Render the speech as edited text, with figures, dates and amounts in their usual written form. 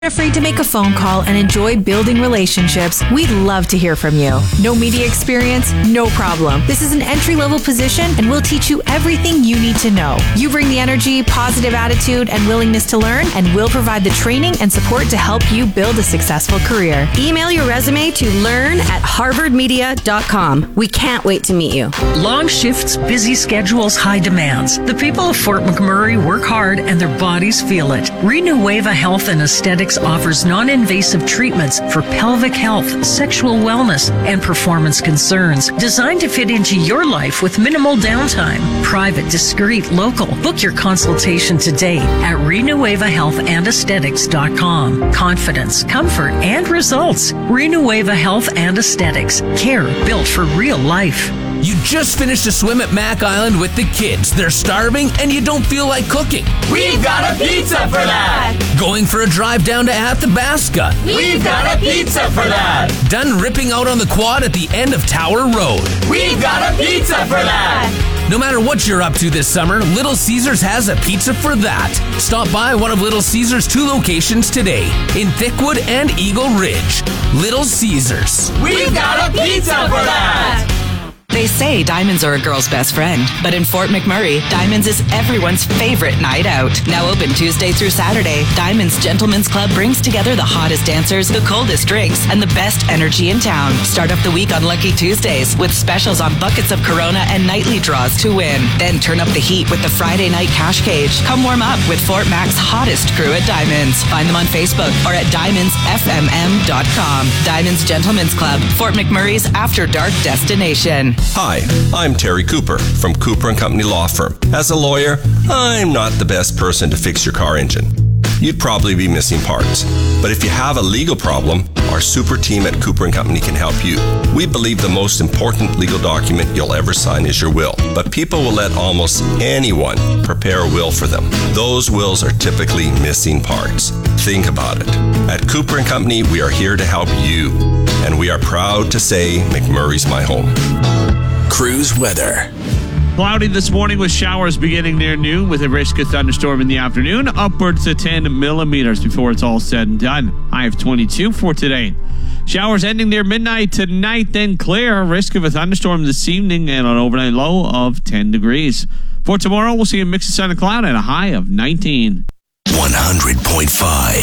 Afraid to make a phone call and enjoy building relationships? We'd love to hear from you. No media experience? No problem. This is an entry-level position and we'll teach you everything you need to know. You bring the energy, positive attitude, and willingness to learn, and we'll provide the training and support to help you build a successful career. Email your resume to learn@harvardmedia.com. We can't wait to meet you. Long shifts, busy schedules, high demands. The people of Fort McMurray work hard and their bodies feel it. Renueva Health and Aesthetics offers non-invasive treatments for pelvic health, sexual wellness, and performance concerns, designed to fit into your life with minimal downtime. Private, discreet, local. Book your consultation today at renuevahealthandaesthetics.com. Confidence, comfort, and results. Renueva Health and Aesthetics. Care built for real life. You just finished a swim at Mac Island with the kids. They're starving and you don't feel like cooking. We've got a pizza for that. Going for a drive down to Athabasca. We've got a pizza for that. Done ripping out on the quad at the end of Tower Road. We've got a pizza for that. No matter what you're up to this summer, Little Caesars has a pizza for that. Stop by one of Little Caesars' 2 locations today, in Thickwood and Eagle Ridge. Little Caesars. We've got a pizza for that. They say diamonds are a girl's best friend, but in Fort McMurray, Diamonds is everyone's favorite night out. Now open Tuesday through Saturday, Diamonds Gentlemen's Club brings together the hottest dancers, the coldest drinks, and the best energy in town. Start off the week on Lucky Tuesdays with specials on buckets of Corona and nightly draws to win. Then turn up the heat with the Friday night cash cage. Come warm up with Fort Mac's hottest crew at Diamonds. Find them on Facebook or at diamondsfmm.com. Diamonds Gentlemen's Club, Fort McMurray's after dark destination. Hi, I'm Terry Cooper from Cooper & Company Law Firm. As a lawyer, I'm not the best person to fix your car engine. You'd probably be missing parts. But if you have a legal problem, our super team at Cooper & Company can help you. We believe the most important legal document you'll ever sign is your will. But people will let almost anyone prepare a will for them. Those wills are typically missing parts. Think about it. At Cooper & Company, we are here to help you. And we are proud to say McMurray's my home. Cruise weather. Cloudy this morning with showers beginning near noon with a risk of thunderstorm in the afternoon, upwards to 10 millimeters before it's all said and done. High of 22 for today. Showers ending near midnight tonight, then clear. Risk of a thunderstorm this evening and an overnight low of 10 degrees. For tomorrow, we'll see a mix of sun and cloud at a high of 19. 100.5